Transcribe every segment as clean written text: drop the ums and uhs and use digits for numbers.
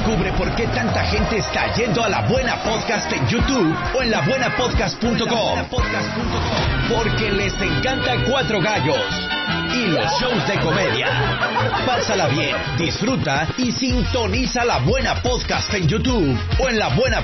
Descubre por qué tanta gente está yendo a La Buena Podcast en YouTube o en labuenapodcast.com. Porque les encanta Cuatro Gallos y los shows de comedia. Pásala bien, disfruta y sintoniza La Buena Podcast en YouTube o en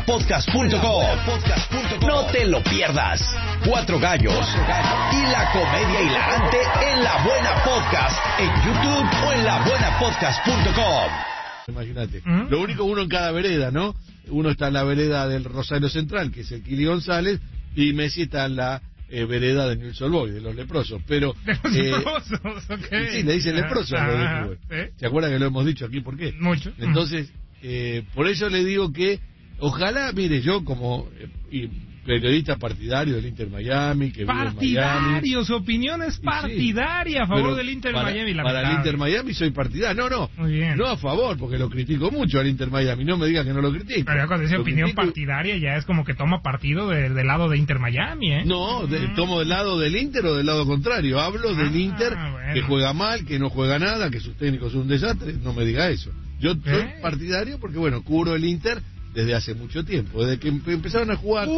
labuenapodcast.com. No te lo pierdas. Cuatro Gallos y la comedia hilarante en La Buena Podcast en YouTube o en labuenapodcast.com. Imagínate, lo único, uno en cada vereda, ¿no? Uno está en la vereda del Rosario Central, que es el Kili González, y Messi está en la vereda de Newell's Old Boys, de los leprosos. Pero de los leprosos, okay. Sí, le dicen leprosos a los de fútbol. ¿Se acuerdan que lo hemos dicho aquí? ¿Por qué? Mucho. Entonces, por eso le digo que ojalá, mire, yo como periodista partidario del Inter Miami, que vive en Miami. Partidario, su opinión es partidaria a favor del Inter Miami. Para el Inter Miami soy partidario. No a favor, porque lo critico mucho al Inter Miami. No me digas que no lo critico. Pero ya cuando dice opinión partidaria ya es como que toma partido del lado de Inter Miami, ¿eh? No, tomo del lado del Inter o del lado contrario. Hablo del Inter, bueno, que juega mal, que no juega nada, que sus técnicos son un desastre. No me diga eso. Yo soy partidario porque, bueno, cubro el Inter desde hace mucho tiempo, desde que empezaron a jugar.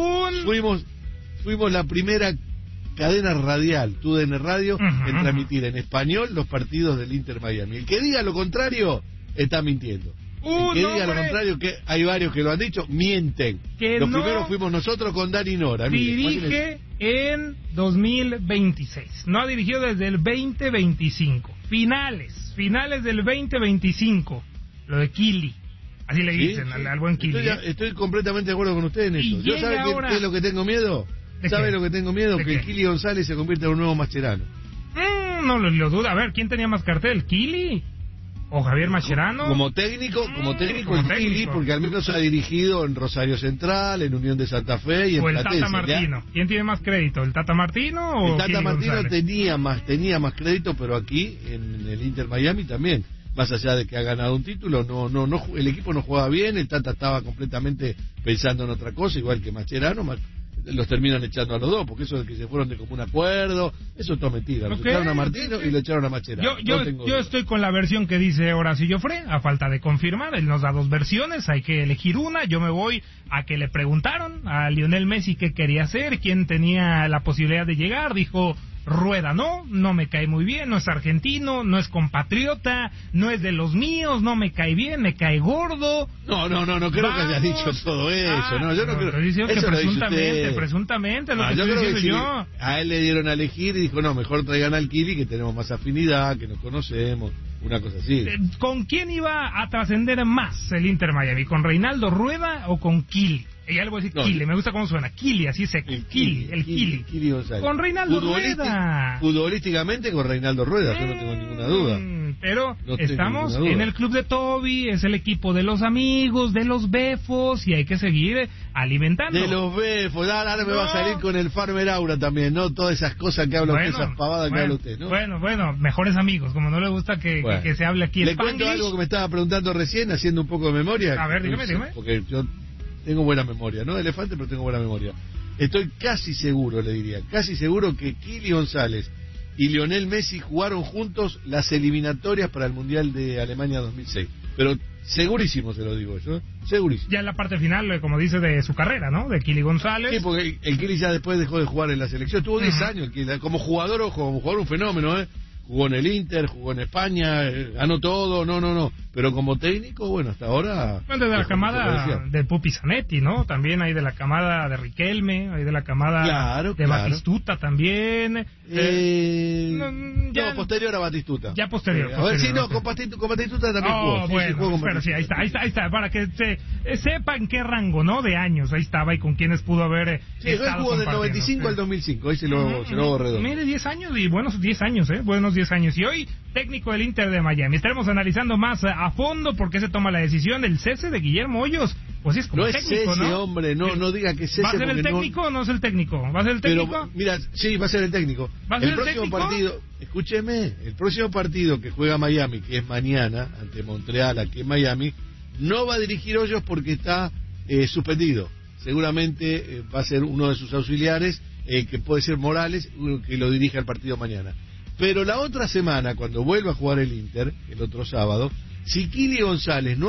Fuimos la primera cadena radial, TUDN Radio, en transmitir en español los partidos del Inter Miami. El que diga lo contrario está mintiendo. El que diga lo contrario, que hay varios que lo han dicho, mienten. Los primeros fuimos nosotros con Dani Nora. Dirige en 2026, no ha dirigido desde el 2025. Finales del 2025, lo de Kili. Así le dicen al buen Kili. Estoy completamente de acuerdo con usted en eso. ¿Yo sabe qué es lo que tengo miedo? ¿Sabe lo que tengo miedo? Que el Kili González se convierta en un nuevo Mascherano. No lo duda. A ver, ¿quién tenía más cartel? ¿Kili? ¿O Javier Mascherano? Como técnico el Kili, porque al menos ha dirigido en Rosario Central, en Unión de Santa Fe y en Platense. O el Tata Martino. ¿Quién tiene más crédito? ¿El Tata Martino o el Tata Kili Martino? González? tenía más crédito, pero aquí en el Inter Miami también. Más allá de que ha ganado un título, no, el equipo no jugaba bien, el Tata estaba completamente pensando en otra cosa, igual que Mascherano, los terminan echando a los dos, porque eso de que se fueron de común acuerdo, eso es todo mentira. Los echaron a Martino y lo echaron a Mascherano. Yo estoy con la versión que dice Horacio Joffre, a falta de confirmar, él nos da dos versiones, hay que elegir una. Yo me voy a que le preguntaron a Lionel Messi qué quería hacer, quién tenía la posibilidad de llegar, dijo: Rueda no me cae muy bien, no es argentino, no es compatriota, no es de los míos, no me cae bien, me cae gordo. No creo que haya dicho todo eso, yo no creo. Eso que presuntamente, lo que yo estoy creo diciendo yo. A él le dieron a elegir y dijo, no, mejor traigan al Kili, que tenemos más afinidad, que nos conocemos, una cosa así. ¿Con quién iba a trascender más el Inter Miami? ¿Con Reinaldo Rueda o con Kili? Ya le voy a decir Kili, me gusta cómo suena. Kili, así seco. Kili González. Con Reinaldo Rueda. Futbolísticamente con Reinaldo Rueda, yo no tengo ninguna duda. Pero estamos en el club de Toby, es el equipo de los amigos, de los befos, y hay que seguir alimentando. De los befos, ahora me va a salir con el Farmer Aura también, ¿no? Todas esas cosas que habla usted, esas pavadas que habla usted, ¿no? Bueno, mejores amigos, como no le gusta que se hable aquí el Spanglish. Le cuento algo que me estaba preguntando recién, haciendo un poco de memoria. A ver, dígame. Porque yo tengo buena memoria, no de elefante, pero tengo buena memoria. Estoy casi seguro que Kili González y Lionel Messi jugaron juntos las eliminatorias para el Mundial de Alemania 2006. Pero segurísimo se lo digo yo, segurísimo. Ya en la parte final, como dice, de su carrera, ¿no? De Kili González. Sí, porque el Kili ya después dejó de jugar en la selección. Tuvo 10 años el Kili. Como jugador un fenómeno, Jugó en el Inter, jugó en España, ganó todo, no. Pero como técnico, bueno, hasta ahora... Bueno, de la camada de Pupi Zanetti, ¿no? También hay de la camada de Riquelme, hay de la camada de Batistuta también. Posterior a Batistuta. Ya posterior. A ver, sí, con Batistuta también jugó. Bueno, pero sí, ahí está, para que sepan qué rango, ¿no? De años, ahí estaba y con quienes pudo haber estado. Jugó del 95 al 2005, ahí se lo redondo. Mire, 10 años y buenos 10 años, buenos 10 años. Y hoy, técnico del Inter de Miami. Estaremos analizando más a fondo por qué se toma la decisión del cese de Guillermo Hoyos. Pues sí, es como técnico, ¿no? No es ese, hombre, no diga que es ese. ¿Va a ser el técnico o no es el técnico? ¿Va a ser el técnico? Pero, mira, sí, va a ser el técnico. ¿Va a ser el próximo técnico? Partido, escúcheme, el próximo partido que juega Miami, que es mañana, ante Montreal, aquí en Miami, no va a dirigir Hoyos porque está suspendido. Seguramente va a ser uno de sus auxiliares, que puede ser Morales, que lo dirige al partido mañana. Pero la otra semana, cuando vuelva a jugar el Inter, el otro sábado, si Kili González no